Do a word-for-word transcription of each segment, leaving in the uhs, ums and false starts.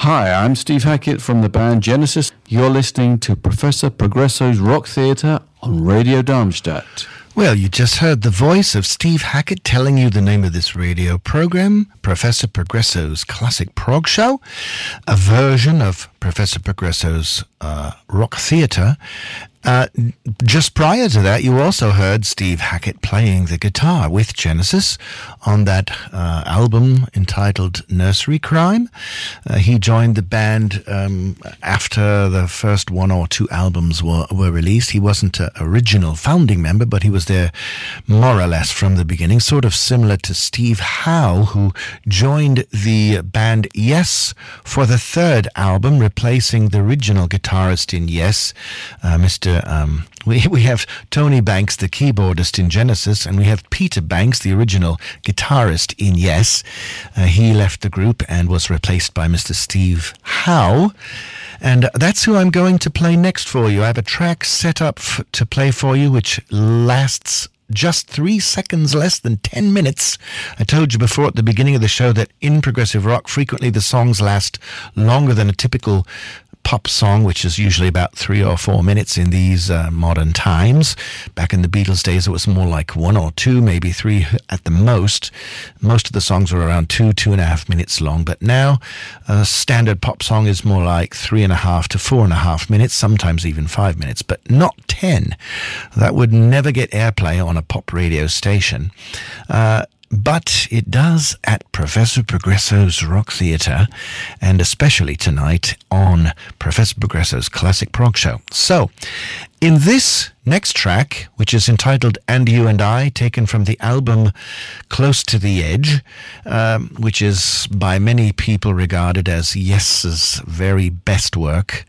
Hi, I'm Steve Hackett from the band Genesis. You're listening to Professor Progresso's Rock Theatre on Radio Darmstadt. Well, you just heard the voice of Steve Hackett telling you the name of this radio program, Professor Progresso's Classic Prog Show, a version of Professor Progresso's uh, Rock Theatre. Uh, just prior to that, you also heard Steve Hackett playing the guitar with Genesis on that uh, album entitled Nursery Crime. Uh, he joined the band um, after the first one or two albums were, were released. He wasn't an original founding member, but he was there more or less from the beginning, sort of similar to Steve Howe, who joined the band Yes for the third album, replacing the original guitarist in Yes, uh, Mister Um, we we have Tony Banks, the keyboardist in Genesis, and we have Peter Banks, the original guitarist in Yes. Uh, he left the group and was replaced by Mister Steve Howe. And that's who I'm going to play next for you. I have a track set up f- to play for you, which lasts just three seconds less than ten minutes. I told you before at the beginning of the show that in progressive rock, frequently the songs last longer than a typical pop song, which is usually about three or four minutes in these uh, modern times. Back in the Beatles days, it was more like one or two, maybe three at the most. Most of the songs were around two, two and a half minutes long. But now, a standard pop song is more like three and a half to four and a half minutes, sometimes even five minutes, but not ten. That would never get airplay on a pop radio station. Uh, But it does at Professor Progresso's Rock Theatre, and especially tonight on Professor Progresso's Classic Prog Show. So, in this next track, which is entitled And You and I, taken from the album Close to the Edge, um, which is by many people regarded as Yes's very best work,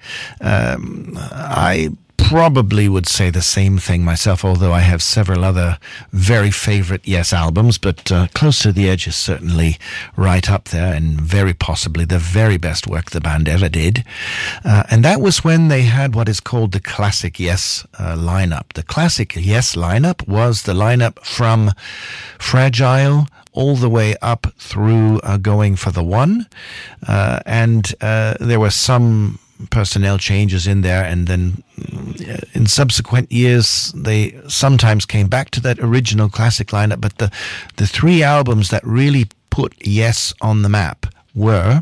um, I probably would say the same thing myself, although I have several other very favorite Yes albums, but uh, Close to the Edge is certainly right up there and very possibly the very best work the band ever did. Uh, and that was when they had what is called the Classic Yes uh, lineup. The Classic Yes lineup was the lineup from Fragile all the way up through uh, Going for the One. Uh, and uh, there were some personnel changes in there, and then in subsequent years they sometimes came back to that original classic lineup. But the the three albums that really put Yes on the map were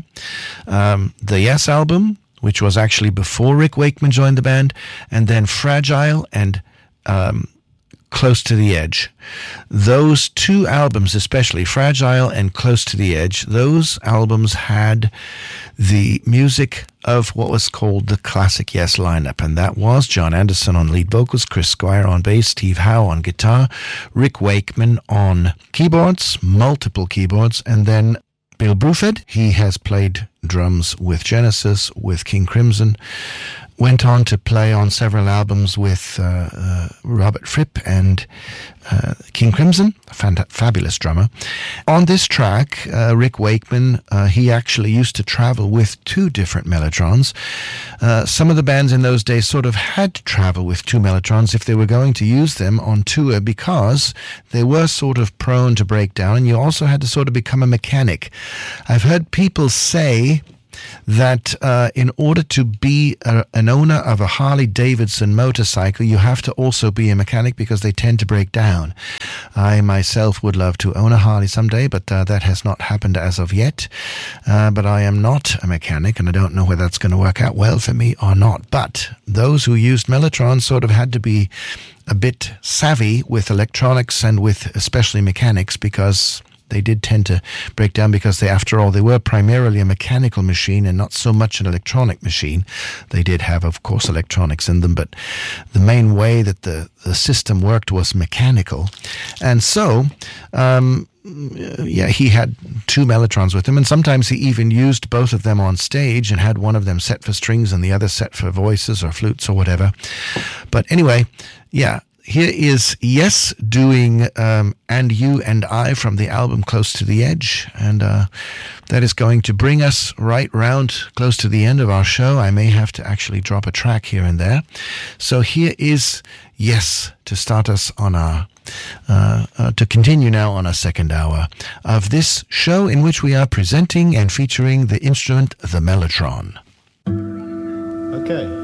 um, the Yes album, which was actually before Rick Wakeman joined the band, and then Fragile and um, Close to the Edge. Those two albums, especially Fragile and Close to the Edge, those albums had the music of what was called the Classic Yes lineup, and that was John Anderson on lead vocals, Chris Squire on bass, Steve Howe on guitar, Rick Wakeman on keyboards, multiple keyboards, and then Bill Bruford. He has played drums with Genesis, with King Crimson, went on to play on several albums with uh, uh, Robert Fripp and uh, King Crimson, a fant- fabulous drummer. On this track, uh, Rick Wakeman, uh, he actually used to travel with two different Mellotrons. Uh, some of the bands in those days sort of had to travel with two Mellotrons if they were going to use them on tour, because they were sort of prone to break down, and you also had to sort of become a mechanic. I've heard people say that uh, in order to be a, an owner of a Harley-Davidson motorcycle, you have to also be a mechanic, because they tend to break down. I myself would love to own a Harley someday, but uh, that has not happened as of yet. Uh, but I am not a mechanic, and I don't know whether that's going to work out well for me or not. But those who used Mellotron sort of had to be a bit savvy with electronics and with especially mechanics, because they did tend to break down, because they, after all, they were primarily a mechanical machine and not so much an electronic machine. They did have, of course, electronics in them, but the main way that the, the system worked was mechanical. And so, um, yeah, he had two Mellotrons with him, and sometimes he even used both of them on stage and had one of them set for strings and the other set for voices or flutes or whatever. But anyway, yeah, here is Yes doing um, And You and I from the album Close to the Edge, and uh, that is going to bring us right round close to the end of our show. I may have to actually drop a track here and there. So here is Yes to start us on our uh, uh, to continue now on our second hour of this show in which we are presenting and featuring the instrument, the mellotron. Okay.